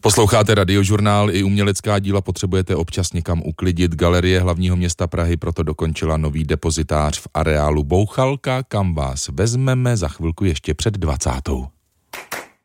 Posloucháte Radiožurnál, i umělecká díla potřebujete občas někam uklidit. Galerie hlavního města Prahy proto dokončila nový depozitář v areálu Bouchalka, kam vás vezmeme za chvilku ještě před 20.